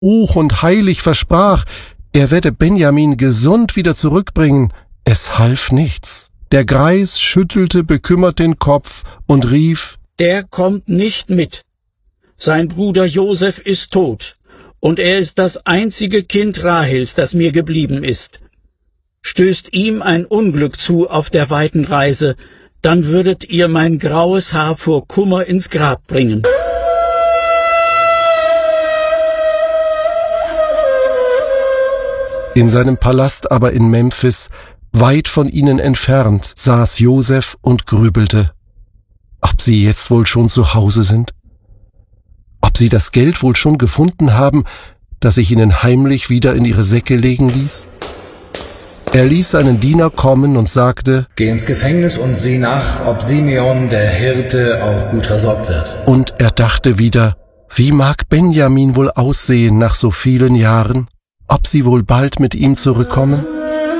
hoch und heilig versprach, er werde Benjamin gesund wieder zurückbringen, es half nichts. Der Greis schüttelte bekümmert den Kopf und rief: Der kommt nicht mit. Sein Bruder Josef ist tot, und er ist das einzige Kind Rahels, das mir geblieben ist. Stößt ihm ein Unglück zu auf der weiten Reise, dann würdet ihr mein graues Haar vor Kummer ins Grab bringen. In seinem Palast aber in Memphis, weit von ihnen entfernt, saß Josef und grübelte, ob sie jetzt wohl schon zu Hause sind, ob sie das Geld wohl schon gefunden haben, das ich ihnen heimlich wieder in ihre Säcke legen ließ. Er ließ seinen Diener kommen und sagte: Geh ins Gefängnis und sieh nach, ob Simeon, der Hirte, auch gut versorgt wird. Und er dachte wieder, wie mag Benjamin wohl aussehen nach so vielen Jahren? Ob sie wohl bald mit ihm zurückkommen?